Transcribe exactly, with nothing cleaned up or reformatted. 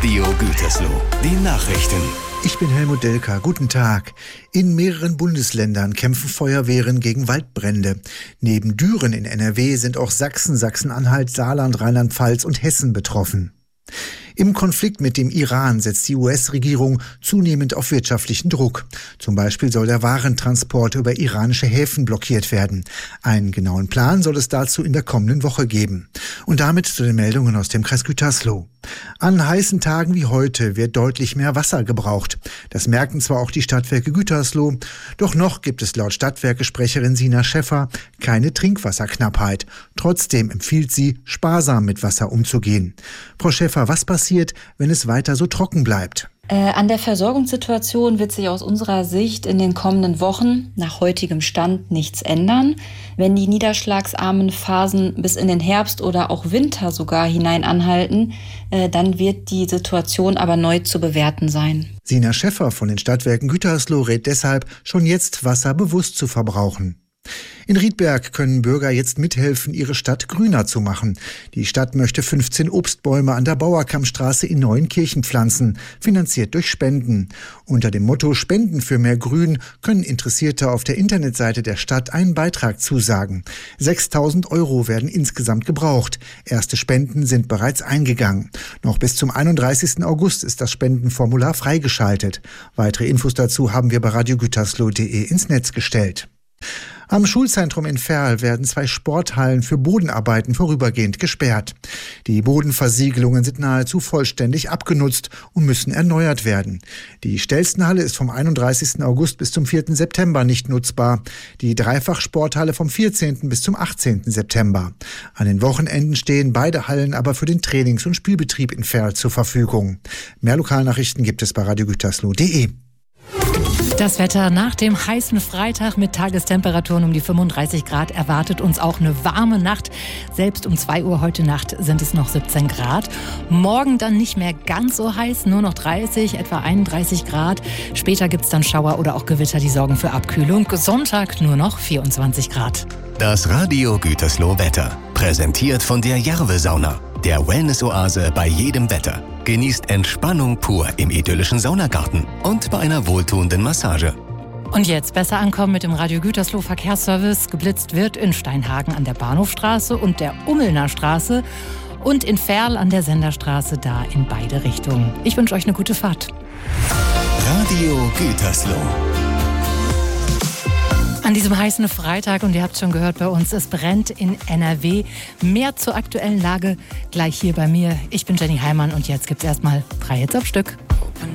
Radio Gütersloh. Die Nachrichten. Ich bin Helmut Delka. Guten Tag. In mehreren Bundesländern kämpfen Feuerwehren gegen Waldbrände. Neben Düren in N R W sind auch Sachsen, Sachsen-Anhalt, Saarland, Rheinland-Pfalz und Hessen betroffen. Im Konflikt mit dem Iran setzt die U S-Regierung zunehmend auf wirtschaftlichen Druck. Zum Beispiel soll der Warentransport über iranische Häfen blockiert werden. Einen genauen Plan soll es dazu in der kommenden Woche geben. Und damit zu den Meldungen aus dem Kreis Gütersloh. An heißen Tagen wie heute wird deutlich mehr Wasser gebraucht. Das merken zwar auch die Stadtwerke Gütersloh, doch noch gibt es laut Stadtwerkesprecherin Sina Schäffer keine Trinkwasserknappheit. Trotzdem empfiehlt sie, sparsam mit Wasser umzugehen. Frau Schäffer, was passiert, wenn es weiter so trocken bleibt? Äh, an der Versorgungssituation wird sich aus unserer Sicht in den kommenden Wochen nach heutigem Stand nichts ändern. Wenn die niederschlagsarmen Phasen bis in den Herbst oder auch Winter sogar hinein anhalten, äh, dann wird die Situation aber neu zu bewerten sein. Sina Schäffer von den Stadtwerken Gütersloh rät deshalb, schon jetzt Wasser bewusst zu verbrauchen. In Riedberg können Bürger jetzt mithelfen, ihre Stadt grüner zu machen. Die Stadt möchte fünfzehn Obstbäume an der Bauerkammstraße in Neuenkirchen pflanzen, finanziert durch Spenden. Unter dem Motto Spenden für mehr Grün können Interessierte auf der Internetseite der Stadt einen Beitrag zusagen. sechstausend Euro werden insgesamt gebraucht. Erste Spenden sind bereits eingegangen. Noch bis zum einunddreißigsten August ist das Spendenformular freigeschaltet. Weitere Infos dazu haben wir bei radiogütersloh punkt de ins Netz gestellt. Am Schulzentrum in Verl werden zwei Sporthallen für Bodenarbeiten vorübergehend gesperrt. Die Bodenversiegelungen sind nahezu vollständig abgenutzt und müssen erneuert werden. Die Stelzenhalle ist vom einunddreißigsten August bis zum vierten September nicht nutzbar. Die Dreifachsporthalle vom vierzehnten bis zum achtzehnten September. An den Wochenenden stehen beide Hallen aber für den Trainings- und Spielbetrieb in Verl zur Verfügung. Mehr Lokalnachrichten gibt es bei radiogütersloh punkt de. Das Wetter nach dem heißen Freitag mit Tagestemperaturen um die fünfunddreißig Grad erwartet uns auch eine warme Nacht. Selbst um zwei Uhr heute Nacht sind es noch siebzehn Grad. Morgen dann nicht mehr ganz so heiß, nur noch dreißig, etwa einunddreißig Grad. Später gibt es dann Schauer oder auch Gewitter, die sorgen für Abkühlung. Sonntag nur noch vierundzwanzig Grad. Das Radio Gütersloh Wetter. Präsentiert von der Järve-Sauna. Der Wellness-Oase bei jedem Wetter. Genießt Entspannung pur im idyllischen Saunagarten und bei einer wohltuenden Massage. Und jetzt besser ankommen mit dem Radio Gütersloh Verkehrsservice. Geblitzt wird in Steinhagen an der Bahnhofstraße und der Ummelner Straße und in Verl an der Senderstraße, da in beide Richtungen. Ich wünsche euch eine gute Fahrt. Radio Gütersloh. An diesem heißen Freitag, und ihr habt schon gehört bei uns, es brennt in N R W. Mehr zur aktuellen Lage gleich hier bei mir. Ich bin Jenny Heimann und jetzt gibt's erstmal drei Hits am Stück.